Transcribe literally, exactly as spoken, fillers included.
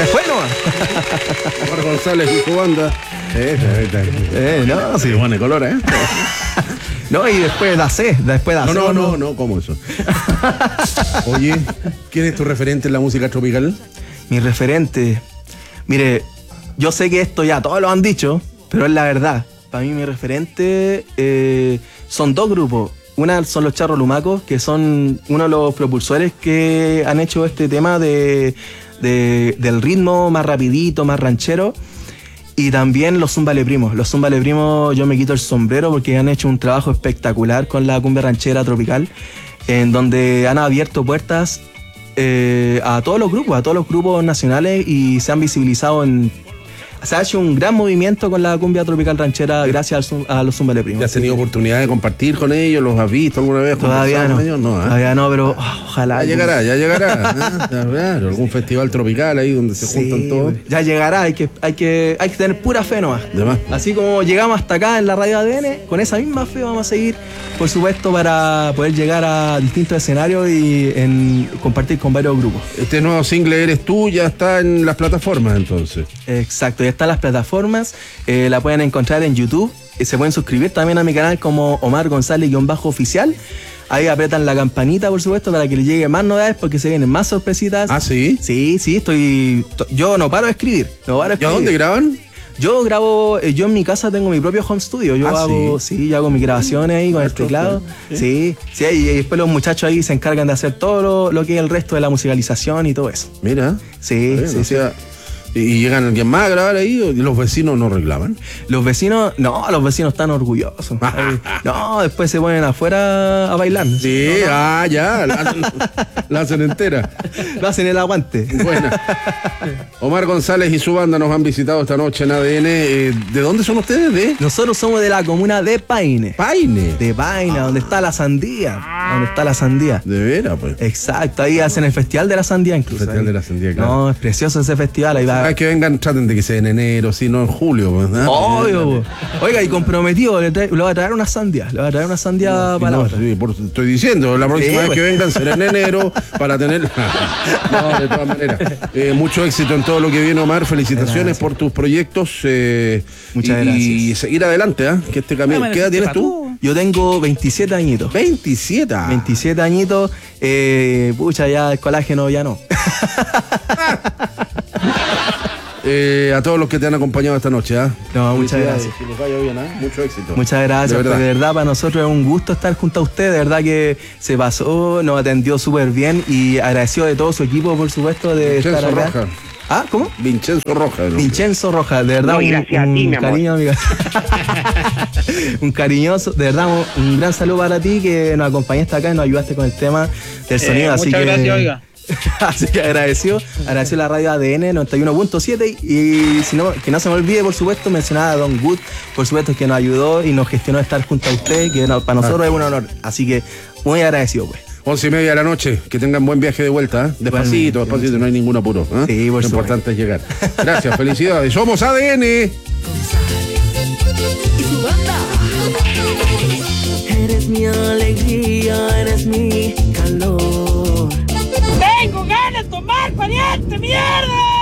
Después no. Omar González y su banda. Eh, eh, eh, Eh, no, sí. Se pone color, ¿eh? No, y después da C, después da No, C. no, no, no, ¿cómo eso? Oye, ¿quién es tu referente en la música tropical? Mi referente. Mire, yo sé que esto ya todos lo han dicho, pero es la verdad. Para mí mi referente eh, son dos grupos. Una son los Charros Lumacos, que son uno de los propulsores que han hecho este tema de, de, del ritmo más rapidito, más ranchero. Y también los Zúmbale Primos. Los Zúmbale Primos, yo me quito el sombrero porque han hecho un trabajo espectacular con la cumbia ranchera tropical, en donde han abierto puertas eh, a todos los grupos, a todos los grupos nacionales, y se han visibilizado en... Se ha hecho un gran movimiento con la cumbia tropical ranchera gracias al, a los Zúmbale Primos. ¿Ya has tenido oportunidad de compartir con ellos? ¿Los has visto alguna vez? Todavía no. Ellos? No, ¿eh? Todavía no, pero oh, ojalá. Ya llegará, ya llegará. ¿eh? Claro, algún festival tropical ahí donde se Sí, juntan todos. ya llegará, hay que, hay que, hay que tener pura fe nomás. Además. Así como llegamos hasta acá en la radio A D N, con esa misma fe vamos a seguir, por supuesto, para poder llegar a distintos escenarios y en, compartir con varios grupos. Este nuevo single Eres Tú ya está en las plataformas entonces. Exacto, ya están las plataformas, eh, la pueden encontrar en YouTube, eh, se pueden suscribir también a mi canal como Omar González-oficial. Ahí apretan la campanita, por supuesto, para que les lleguen más novedades, porque se vienen más sorpresitas. ¿Ah, sí? Sí, sí, estoy... Yo no paro de escribir, no paro de ¿Y a escribir. dónde graban? Yo grabo, eh, yo en mi casa tengo mi propio home studio. Yo ¿Ah, hago, sí? sí, yo hago mis grabaciones ahí con el teclado. Sí, sí, y, y después los muchachos ahí se encargan de hacer todo lo, lo que es el resto de la musicalización y todo eso. Mira. Sí, Bien, sí, o sí. sea, ¿y llegan alguien más a grabar ahí o los vecinos no reclaman? Los vecinos, no, los vecinos están orgullosos. No, después se ponen afuera a bailar. Sí, No, no. ah, ya, la, hacen- la hacen entera. Lo hacen el aguante. Bueno, Omar González y su banda nos han visitado esta noche en A D N. Eh, ¿De dónde son ustedes? ¿De Nosotros somos de la comuna de Paine. Paine? De Paine, donde está la sandía. Donde está la sandía. De veras, pues. Exacto, ahí hacen el Festival de la Sandía incluso. El Festival ahí. de la Sandía, claro. No, es precioso ese festival. Ahí va. Ah, que vengan, traten de que sea en enero, si no en julio. Pues, ¿no? Obvio, po. Oiga, y comprometido, le, trae- le voy a traer una sandía. Le voy a traer una sandía Y para no, la otra. sí, por- estoy diciendo, la próxima Sí, vez pues. que vengan será en enero para tener. No, de todas maneras. Eh, mucho éxito en todo lo que viene, Omar. Felicitaciones Gracias. por tus proyectos. eh, Muchas y, gracias. Y seguir adelante, ¿ah? Que este camino. ¿Qué edad tienes tú? Yo tengo veintisiete añitos. veintisiete. veintisiete añitos. Eh, pucha, ya el colágeno ya no. Eh, a todos los que te han acompañado esta noche, ¿ah? No, muchas Felicidades, gracias. Que les vaya bien, ¿ah? Mucho éxito. Muchas gracias, De de verdad. verdad. de verdad para nosotros es un gusto estar junto a usted, de verdad que se pasó, nos atendió súper bien y agradecido de todo su equipo, por supuesto, de Vincenzo estar acá. Rojas. ¿Ah? ¿Cómo? Vincenzo Rojas. ¿no? Vincenzo Rojas, de verdad, No, un, gracias a un ti, mi amor. cariño, amigo. Un cariñoso, de verdad, un, un gran saludo para ti que nos acompañaste acá y nos ayudaste con el tema del sonido. Eh, así muchas que, gracias, oiga. Así que agradecido, agradecido a la radio A D N noventa y uno punto siete y si no, que no se me olvide, por supuesto, mencionar a Don Wood, por supuesto, que nos ayudó y nos gestionó estar junto a usted, que no- para nosotros es un honor. Así que muy agradecido, pues. Once y media de la noche. Que tengan buen viaje de vuelta, ¿eh? Despacito, despacito, no hay ningún apuro. ¿eh? Sí, por Lo supuesto. importante es llegar. Gracias, felicidades. Somos A D N. Y su banda. Eres mi alegría, eres mi calor. ¡Tengo ganas de tomar, pariente, mierda!